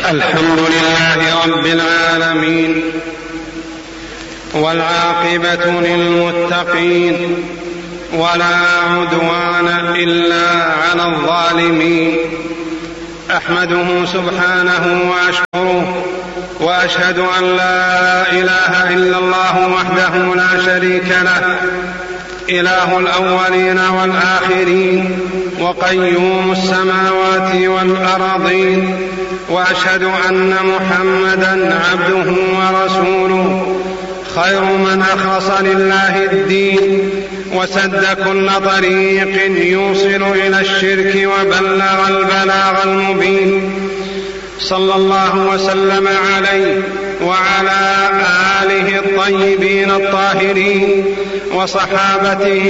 الحمد لله رب العالمين، والعاقبة للمتقين، ولا عدوان إلا على الظالمين. أحمده سبحانه وأشكره، وأشهد أن لا إله إلا الله وحده لا شريك له، إله الأولين والآخرين، وقيوم السماوات والأرضين. وأشهد أن محمدًا عبده ورسوله، خير من أخلص لله الدين وسد كل طريق يوصل إلى الشرك وبلغ البلاغ المبين، صلى الله وسلم عليه وعلى آله الطيبين الطاهرين وصحابته